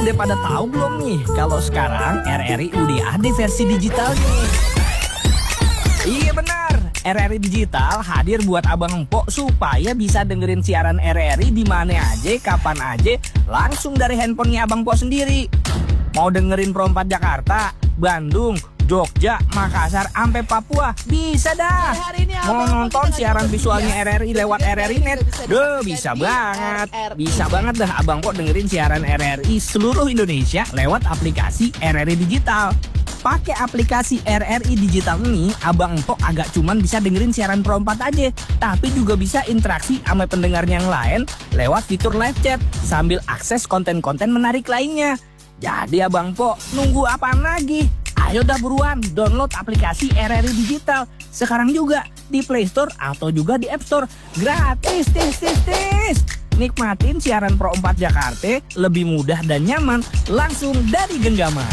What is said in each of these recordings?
Udah pada tahu belum nih kalau sekarang RRI udah ada versi digitalnya? Iya benar, RRI Digital hadir buat abang empok supaya bisa dengerin siaran RRI di mana aja, kapan aja, langsung dari handphonenya abang empok sendiri. Mau dengerin Pro 4 Jakarta, Bandung, Jogja, Makassar, sampai Papua, bisa dah. Mau nonton siaran visualnya RRI lewat RRI Net, bisa banget. Bisa banget dah abang empok dengerin siaran RRI seluruh Indonesia lewat aplikasi RRI Digital. Pakai aplikasi RRI Digital ini, abang empok agak cuman bisa dengerin siaran Pro 4 aja, tapi juga bisa interaksi sama pendengarnya yang lain lewat fitur live chat sambil akses konten-konten menarik lainnya. Jadi abang empok nunggu apaan lagi? Ayo dah buruan download aplikasi RRI Digital sekarang juga di Play Store atau juga di App Store. Gratis, tis. Nikmatin siaran Pro 4 Jakarta lebih mudah dan nyaman langsung dari genggaman.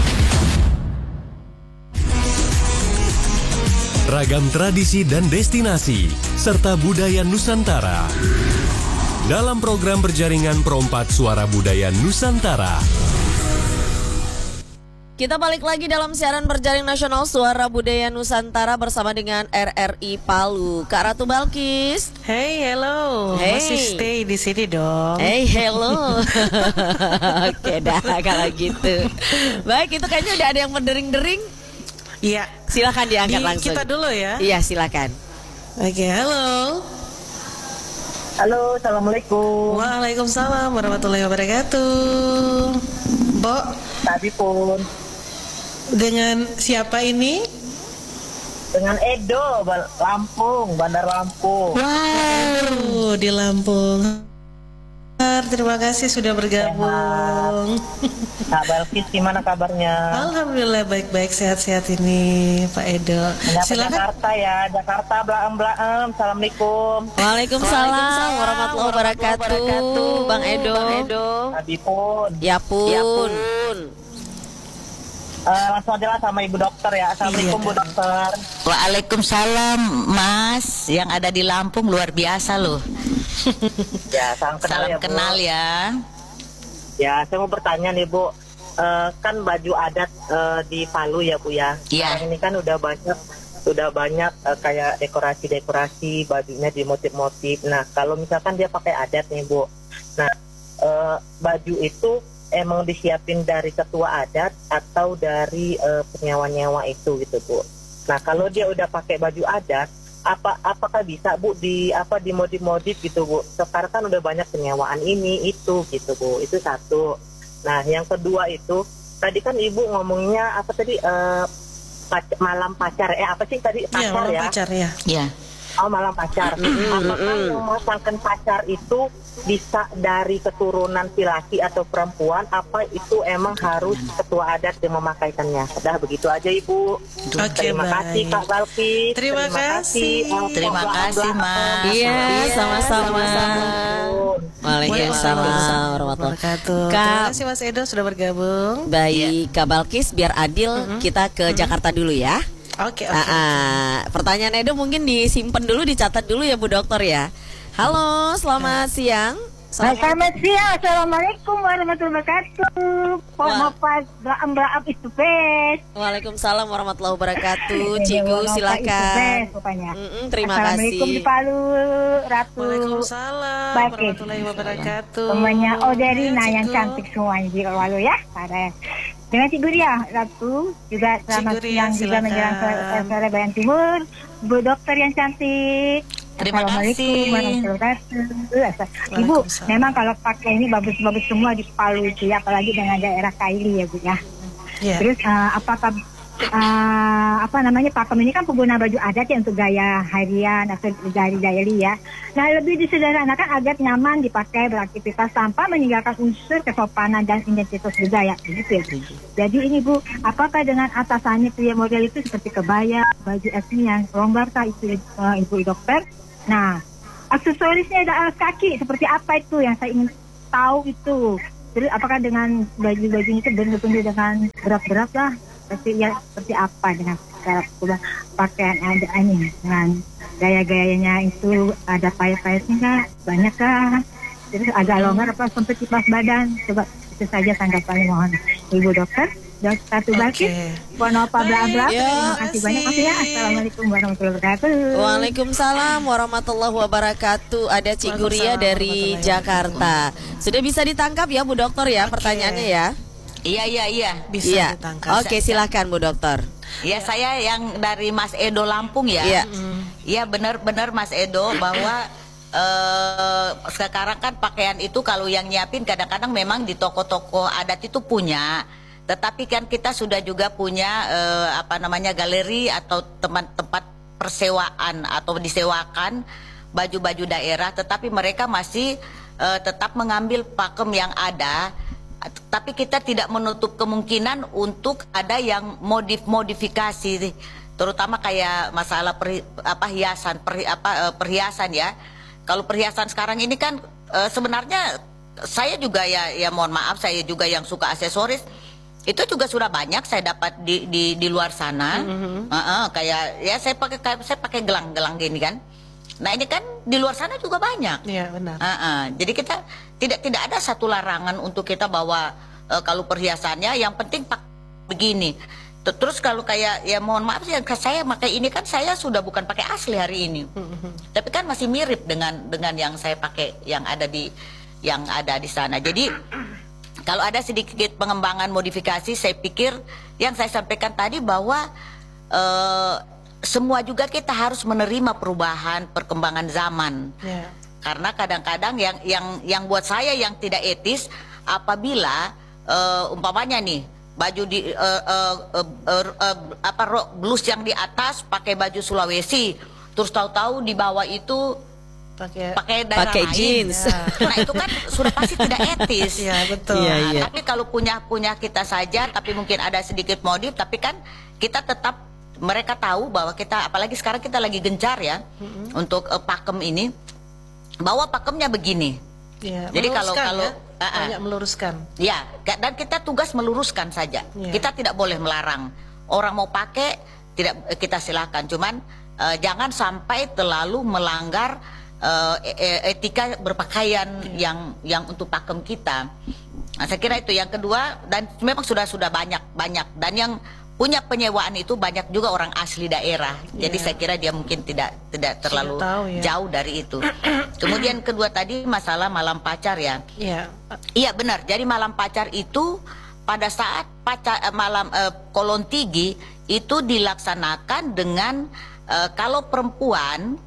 Ragam tradisi dan destinasi serta budaya Nusantara dalam program berjaringan Pro 4 Suara Budaya Nusantara. Kita balik lagi dalam siaran berjaring nasional Suara Budaya Nusantara bersama dengan RRI Palu. Kak Ratu Balkis. Hey, hello. Hey. Masih stay di sini dong. Hey, hello. Oke dah kalau gitu. Baik, itu kayaknya udah ada yang berdering-dering. Iya. Silakan diangkat langsung. Kita dulu ya. Iya, silakan. Oke, halo. Halo, assalamualaikum. Waalaikumsalam warahmatullahi wabarakatuh. Mbok, Tadi pun dengan siapa ini? dengan Edo, Lampung, Bandar Lampung. Wow, di Lampung. Terima kasih sudah bergabung. Kak Balkis, gimana kabarnya? Alhamdulillah baik-baik, sehat-sehat ini Pak Edo. Menyapa Silakan. Jakarta ya, Jakarta blaem. Assalamualaikum. Waalaikumsalam warahmatullahi wabarakatuh. Bang Edo. Tadi pun. Ya pun. Langsung aja lah sama Ibu Dokter ya. Assalamualaikum Bu Dokter. Waalaikumsalam Mas, yang ada di Lampung luar biasa loh. Ya, salam kenal Salam ya Bu. kenal ya. Ya, saya mau bertanya nih Bu. Kan baju adat di Palu ya Bu ya. Iya. Sekarang ini kan udah banyak kayak dekorasi-dekorasi, bajunya di motif-motif. Nah, kalau misalkan dia pakai adat nih Bu. Nah, baju itu emang disiapin dari ketua adat atau dari penyewa-nyewa itu gitu Bu. Nah, kalau dia udah pakai baju adat, apakah bisa Bu dimodif-modif gitu Bu? Sekarang kan udah banyak penyewaan ini itu gitu Bu. Itu satu. Nah, yang kedua itu tadi kan Ibu ngomongnya apa tadi malam pacar apa sih tadi pacar Malam ya? pacar ya. Iya. Oh, malam pacar. Apakah yang memasangkan pacar itu bisa dari keturunan laki atau perempuan? Apa itu emang harus ketua adat yang memakaikannya? Udah begitu aja Ibu. Oke, Terima kasih baik. Kak Balkis. Terima kasih. Terima kasih Mas. Iya, sama-sama. Waalaikumsalam warahmatullahi Wabarakatuh. Kak. Terima kasih Mas Edo sudah bergabung. Baik, Kak Balkis, biar adil kita ke Jakarta dulu ya. Oke. Pertanyaan Edo mungkin disimpan dulu, dicatat dulu ya Bu Dokter ya. Halo, selamat siang. Selamat siang, assalamualaikum warahmatullahi wabarakatuh. Pomofas blaam itu best. Waalaikumsalam warahmatullahi wabarakatuh. Cigu silakan. Terima Assalamualaikum di kasih. Palu, Ratu. Waalaikumsalam Baik. warahmatullahi wabarakatuh. Semuanya Oderina Cigu. yang cantik semuanya di Palu ya. Pada dengan Cigu dia, Ratu juga selamat Cigu Ria, siang juga silakan. menjelang sore Bayan Timur. Bu Dokter yang cantik. Terima Assalamualaikum kasih. warahmatullahi wabarakatuh. Ibu, Waalaikumsalam. memang kalau pakai ini bagus-bagus semua di Palu itu ya, apalagi dengan daerah Kaili ya Bu ya. Ya. Terus apakah pakem ini kan pengguna baju adat ya untuk gaya harian atau dari daily ya. Nah, lebih disederhanakan agar nyaman dipakai beraktivitas tanpa meninggalkan unsur kesopanan dan identitas budaya gitu ya. Jadi ini Bu, apakah dengan atasannya pria model itu seperti kebaya, baju etnis yang longgar kah itu Ibu Dokter? Nah, aksesorisnya ada alas kaki seperti apa itu yang saya ingin tahu itu. Jadi apakah dengan baju-baju itu bentuk-bentuk dengan berat-berat lah? Seperti apa dengan cara pakaian ada ini dengan gaya-gayanya itu ada payet-payetnya kah? Banyak kah? Terus agak longgar apa sampai kipas badan? Coba Itu saja tanggapannya, mohon Ibu Dokter. Satu Balkis, Ponopa bla bla. Terima kasih banyak Mas ya. Assalamualaikum warahmatullahi wabarakatuh. Waalaikumsalam warahmatullahi wabarakatuh. Ada Cik Guria dari Jakarta. Sudah bisa ditangkap ya Bu Dokter ya pertanyaannya ya? Iya. Bisa ditangkap. Oke, silakan Bu Dokter. Ya, saya yang dari Mas Edo Lampung ya. Iya, benar-benar Mas Edo bahwa sekarang kan pakaian itu kalau yang nyiapin kadang-kadang memang di toko-toko adat itu punya. Tetapi kan kita sudah juga punya galeri atau tempat persewaan atau disewakan baju-baju daerah, tetapi mereka masih tetap mengambil pakem yang ada. Tapi kita tidak menutup kemungkinan untuk ada yang modifikasi, terutama kayak masalah perhiasan ya. Kalau perhiasan sekarang ini kan sebenarnya saya juga ya mohon maaf, saya juga yang suka aksesoris. Itu juga sudah banyak saya dapat di luar sana. Kayak ya saya pakai gelang-gelang gini kan. Nah, ini kan di luar sana juga banyak. Iya, benar. Jadi kita tidak ada satu larangan untuk kita bawa kalau perhiasannya yang penting begini. Terus kalau kayak ya mohon maaf ya saya pakai ini kan saya sudah bukan pakai asli hari ini. Tapi kan masih mirip dengan yang saya pakai yang ada di sana. Jadi kalau ada sedikit pengembangan modifikasi, saya pikir yang saya sampaikan tadi bahwa semua juga kita harus menerima perubahan, perkembangan zaman. Karena kadang-kadang yang buat saya yang tidak etis apabila umpamanya nih baju di blus yang di atas pakai baju Sulawesi, terus tahu-tahu di bawah itu pakai jeans. Nah, itu kan sudah pasti tidak etis. Iya, betul. Tapi kalau punya kita saja, tapi mungkin ada sedikit modif, tapi kan kita tetap mereka tahu bahwa kita, apalagi sekarang kita lagi gencar ya untuk pakem ini, bahwa pakemnya begini. Jadi kalau banyak meluruskan. Ya, dan kita tugas meluruskan saja. Kita tidak boleh melarang. Orang mau pakai tidak kita silakan, cuman jangan sampai terlalu melanggar etika berpakaian yang untuk pakem kita. Nah, saya kira itu yang kedua, dan memang sudah banyak dan yang punya penyewaan itu banyak juga orang asli daerah. Jadi saya kira dia mungkin tidak terlalu jauh dari itu. Kemudian kedua tadi masalah malam pacar ya. Iya benar. Jadi malam pacar itu pada saat malam Kolon Tigi itu dilaksanakan dengan kalau perempuan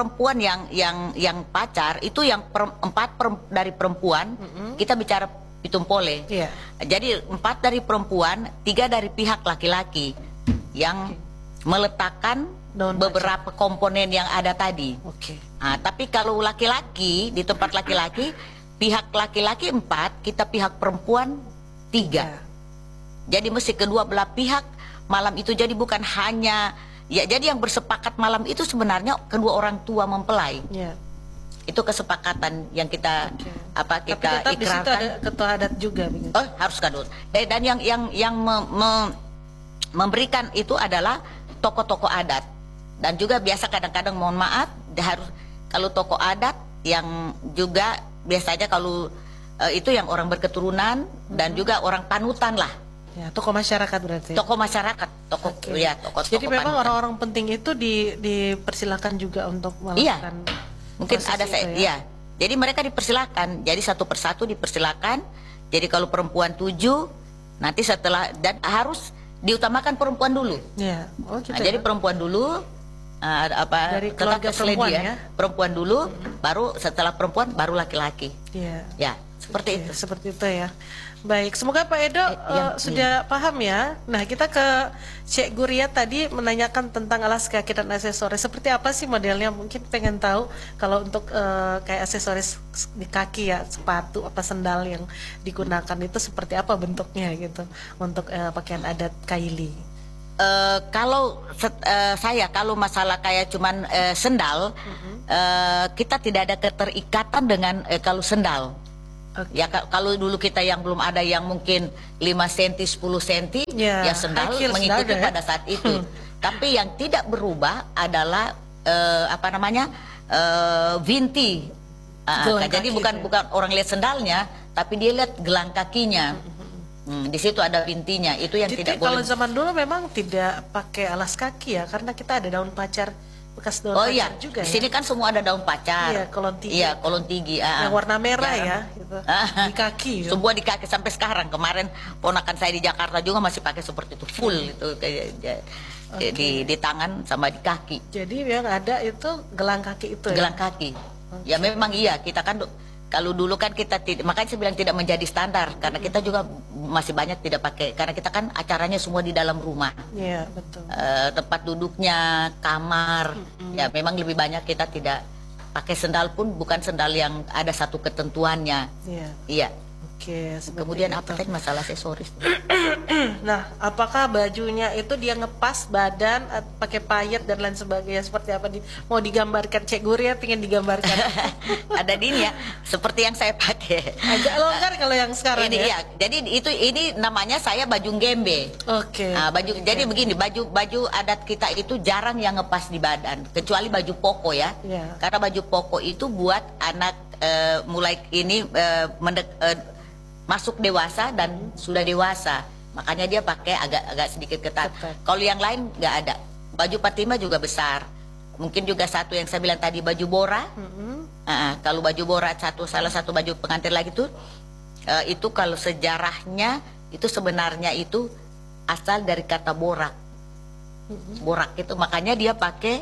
yang pacar itu yang dari perempuan kita bicara pitumpole. Jadi 4 dari perempuan, 3 dari pihak laki-laki yang meletakkan beberapa komponen yang ada tadi. Nah, tapi kalau laki-laki di tempat laki-laki, pihak laki-laki 4, kita pihak perempuan 3. Jadi mesti kedua belah pihak malam itu, jadi bukan hanya jadi yang bersepakat malam itu sebenarnya kedua orang tua mempelai. Itu kesepakatan yang kita kita tapi ikrarkan. Ada ketua adat juga begitu. Oh, harus kadul. Dan yang memberikan itu adalah tokoh-tokoh adat. Dan juga biasa kadang-kadang mohon maaf harus kalau tokoh adat yang juga biasanya kalau itu yang orang berketurunan dan juga orang panutan lah. Tokoh masyarakat berarti. Tokoh masyarakat, tokoh Jadi memang orang-orang penting itu dipersilakan juga untuk melakukan. Mungkin ada jadi mereka dipersilakan. Jadi satu persatu dipersilakan. Jadi kalau perempuan 7, nanti setelah dan harus diutamakan perempuan dulu. Jadi perempuan dulu dari keluarga perempuan ya. Perempuan dulu, baru setelah perempuan baru laki-laki. Ya, seperti itu. Seperti itu ya. Baik, semoga Pak Edo sudah paham ya. Nah, kita ke Cik Guria tadi menanyakan tentang alas kaki dan aksesoris. Seperti apa sih modelnya? Mungkin pengen tahu kalau untuk kayak aksesoris di kaki ya, sepatu apa sendal yang digunakan itu seperti apa bentuknya gitu untuk pakaian adat Kaili. Kalau kalau masalah kayak cuman sendal, kita tidak ada keterikatan dengan kalau sendal. Ya kalau dulu kita yang belum ada yang mungkin 5 cm 10 cm ya sendal mengikuti pada saat itu. Tapi yang tidak berubah adalah vinti. Jadi bukan orang lihat sendalnya, tapi dia lihat gelang kakinya. Di situ ada bintinya, itu yang Jadi tidak kalau boleh. zaman dulu memang tidak pakai alas kaki ya, karena kita ada daun pacar, bekas daun pacar iya, juga di ya. sini kan semua ada daun pacar. Iya, kolon tigi. Iya, kolon tigi. Yang warna merah Jarang. ya, gitu. Di kaki. Gitu. Semua di kaki sampai sekarang. Kemarin ponakan saya di Jakarta juga masih pakai seperti itu, full itu di tangan sama di kaki. Jadi yang ada itu gelang kaki itu Gelang ya. kaki. Ya memang iya, kita kan kalau dulu kan kita tidak, makanya saya bilang tidak menjadi standar karena kita juga masih banyak tidak pakai karena kita kan acaranya semua di dalam rumah. Iya, betul. Tempat duduknya, kamar, ya memang lebih banyak kita tidak pakai sendal pun bukan sendal yang ada satu ketentuannya. Iya. Iya. Oke, seperti Kemudian itu. apa tadi masalah aksesoris? Nah, apakah bajunya itu dia ngepas badan pakai payet dan lain sebagainya seperti apa mau digambarkan Cek Guria pengen digambarkan? Ada di ini ya, seperti yang saya pakai. Agak longgar kalau yang sekarang Ini ya. ya, jadi ini namanya saya baju gembe. Oke. Nah, jadi begini, baju adat kita itu jarang yang ngepas di badan, kecuali baju poko ya. Iya. Karena baju poko itu buat anak mulai ini masuk dewasa dan sudah dewasa. Makanya dia pakai agak sedikit ketat. Kalau yang lain nggak ada. Baju Fatimah juga besar. Mungkin juga satu yang saya bilang tadi baju bora. Kalau baju bora salah satu baju pengantin lagi tuh itu kalau sejarahnya itu sebenarnya itu asal dari kata borak. Borak itu makanya dia pakai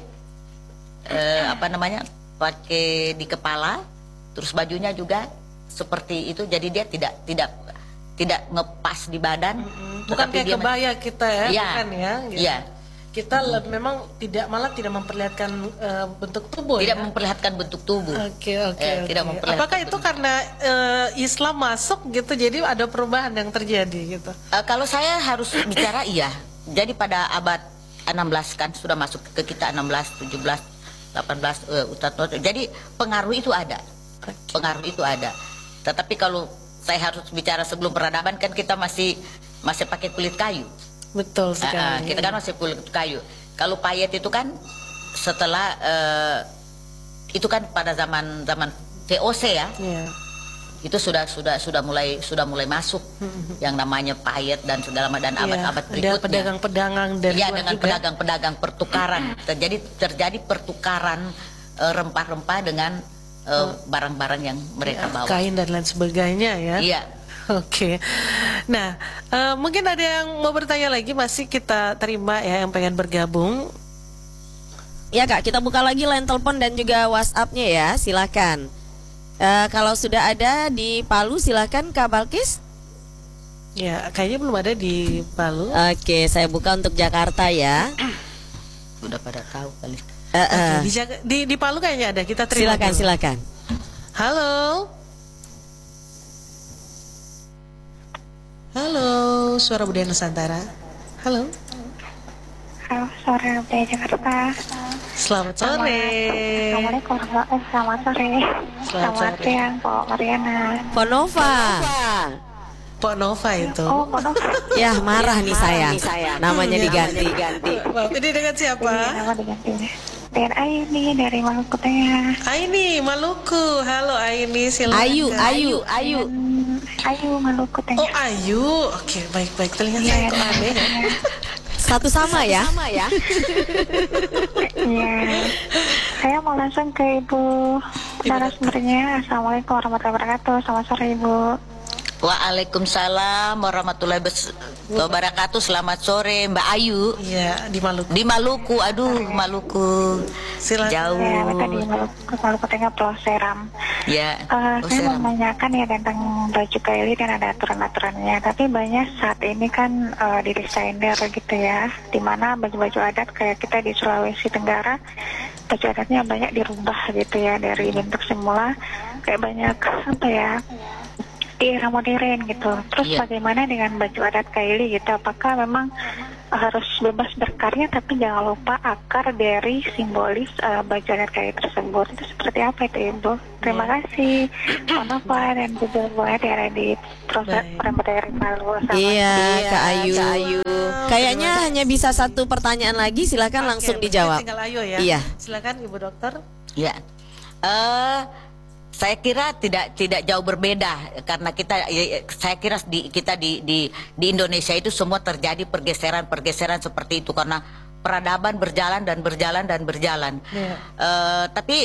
pakai di kepala, terus bajunya juga seperti itu, jadi dia tidak ngepas di badan. Bukan tetapi kayak dia kebaya kita ya, Iya. bukan ya? Gitu. Iya. Kita memang malah tidak memperlihatkan bentuk tubuh Tidak ya. memperlihatkan bentuk tubuh. Oke. Tidak memperlihatkan Apakah itu bentuk. karena Islam masuk gitu, jadi ada perubahan yang terjadi gitu? Kalau saya harus bicara iya. Jadi pada abad 16 kan sudah masuk ke kita 16, 17, 18 jadi pengaruh itu ada. Pengaruh itu ada. Tetapi kalau saya harus bicara sebelum peradaban kan kita masih pakai kulit kayu. Betul sekali. Kita kan masih kulit kayu. Kalau payet itu kan setelah itu kan pada zaman VOC ya. Iya. Itu sudah mulai masuk yang namanya payet dan segala macam dan abad-abad Ada berikutnya. pedagang-pedagang dari Iya, luar dengan juga. pedagang-pedagang pertukaran. Terjadi pertukaran rempah-rempah dengan barang-barang yang mereka bawa. Kain dan lain sebagainya ya. Iya. Oke. Nah, mungkin ada yang mau bertanya lagi, masih kita terima ya yang pengen bergabung. Ya Kak, kita buka lagi line telepon dan juga WhatsApp-nya ya, silakan. Kalau sudah ada di Palu silakan Kak Balkis. Ya, kayaknya belum ada di Palu. Oke, saya buka untuk Jakarta ya. Udah pada tahu kali. Oke, di Palu kayaknya ada, kita terima. Silakan, dulu. silakan. Halo. Halo, Suara Budaya Nusantara. Halo. Halo, sore dari Jakarta. Selamat sore. Assalamualaikum. Selamat sore. Selamat sore. siang, Pak Mariana. Ponova. Pak Nova itu. Oh, Ponova. Ya, marah nih saya. Namanya diganti. Maaf, ini dengan siapa? Nama diganti. Dan Aini dari Maluku Tengah. Aini, Maluku. Halo Aini, silakan. Ayu. Ayu Maluku Oh, Tengah. Ayu. Oke, baik-baik. Telinga saya kok aneh ya. Satu sama ya. Iya. Saya mau langsung ke Ibu narasumbernya. Assalamualaikum warahmatullahi wabarakatuh. Selamat sore Ibu. Waalaikumsalam warahmatullahi wabarakatuh. Selamat sore Mbak Ayu. Iya, di Maluku. Di Maluku, aduh Maluku. Silakan. Jauh. Saya tadi Maluku Tengah Pulau Seram. Ya. Saya mau menanyakan ya tentang baju kaili dan ada aturan-aturannya. Tapi banyak saat ini kan didesainer gitu ya, dimana baju-baju adat kayak kita di Sulawesi Tenggara, baju adatnya banyak dirubah gitu ya dari bentuk semula, kayak banyak apa ya, di era modern gitu. Terus Iya. bagaimana dengan baju adat kaili gitu? Apakah memang harus bebas berkarya tapi jangan lupa akar dari simbolis baju adat kaili tersebut? Itu seperti apa itu Ibu? Terima kasih. Ponova dan juga Bu Ade di proses dari Palu. Iya, Kak Ayu. Kayaknya hanya bisa satu pertanyaan lagi, silakan langsung Oke, dijawab. Tinggal Ayu ya. Iya. Silakan Ibu Dokter. Ya. saya kira tidak jauh berbeda karena saya kira di Indonesia itu semua terjadi pergeseran seperti itu karena peradaban berjalan. Tapi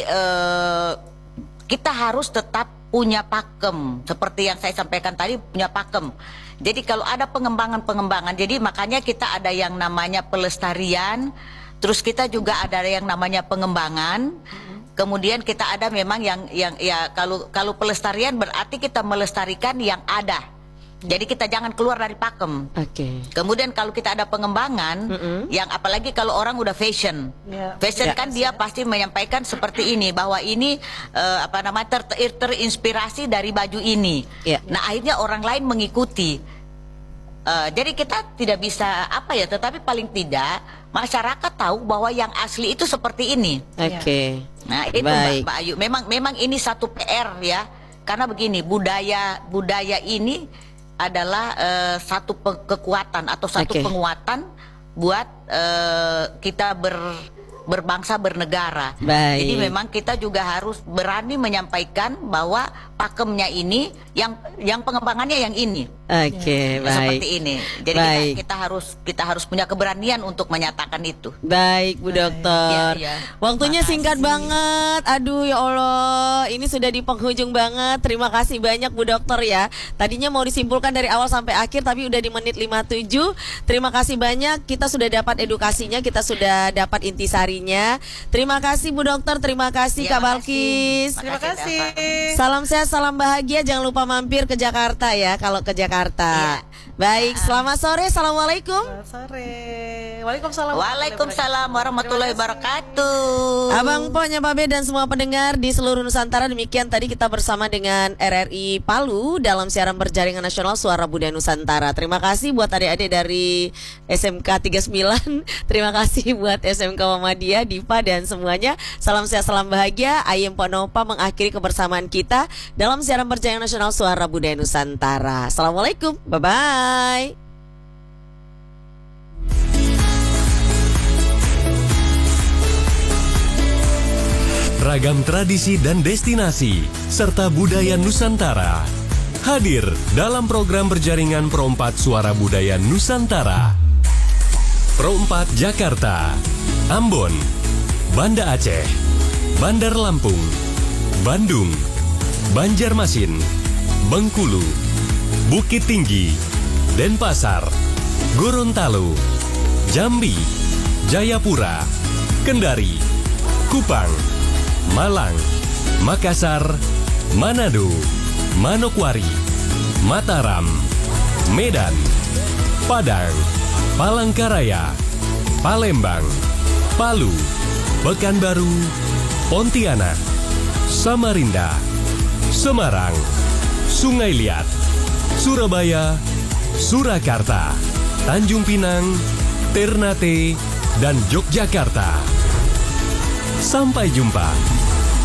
kita harus tetap punya pakem seperti yang saya sampaikan tadi, punya pakem. Jadi kalau ada pengembangan, jadi makanya kita ada yang namanya pelestarian, terus kita juga ada yang namanya pengembangan. Kemudian kita ada memang yang ya kalau pelestarian berarti kita melestarikan yang ada. Jadi kita jangan keluar dari pakem. Kemudian kalau kita ada pengembangan, yang apalagi kalau orang udah fashion, kan dia pasti menyampaikan seperti ini bahwa ini terinspirasi dari baju ini. Nah akhirnya orang lain mengikuti. Jadi kita tidak bisa tetapi paling tidak masyarakat tahu bahwa yang asli itu seperti ini. Nah itu Mbak Ayu, memang ini satu PR ya, karena begini budaya ini adalah satu kekuatan atau satu penguatan buat kita berbangsa bernegara. Jadi memang kita juga harus berani menyampaikan bahwa pakemnya ini yang pengembangannya yang ini. Seperti ini. Jadi kita harus punya keberanian untuk menyatakan itu. Baik Bu Dokter. Waktunya singkat banget. Aduh ya Allah, ini sudah di penghujung banget. Terima kasih banyak Bu Dokter ya. Tadinya mau disimpulkan dari awal sampai akhir tapi udah di menit 57. Terima kasih banyak. Kita sudah dapat edukasinya, kita sudah dapat intisarinya. Terima kasih Bu Dokter, terima kasih Kak Balkis. Terima kasih. Salam sehat, salam bahagia. Jangan lupa mampir ke Jakarta ya kalau ke Jakarta. Baik, selamat sore. Assalamualaikum. Selamat sore. Waalaikumsalam. Waalaikumsalam warahmatullahi wabarakatuh. Abang Po, Nyababe dan semua pendengar di seluruh Nusantara, demikian tadi kita bersama dengan RRI Palu dalam siaran berjaringan nasional Suara Budaya Nusantara. Terima kasih buat adik-adik dari SMK 39. Terima kasih buat SMK Muhammadiyah, Dipa dan semuanya. Salam sehat, salam bahagia. Ayem Ponopa mengakhiri kebersamaan kita dalam siaran berjaringan nasional Suara Budaya Nusantara. Assalamualaikum. Bye-bye. Ragam tradisi dan destinasi serta budaya Nusantara hadir dalam program berjaringan Pro 4 Suara Budaya Nusantara. Pro 4 Jakarta, Ambon, Banda Aceh, Bandar Lampung, Bandung, Banjarmasin, Bengkulu, Bukit Tinggi, Denpasar, Gorontalo, Jambi, Jayapura, Kendari, Kupang, Malang, Makassar, Manado, Manokwari, Mataram, Medan, Padang, Palangkaraya, Palembang, Palu, Pekanbaru, Pontianak, Samarinda, Semarang, Sungai Liat, Surabaya, Surakarta, Tanjung Pinang, Ternate, dan Yogyakarta. Sampai jumpa.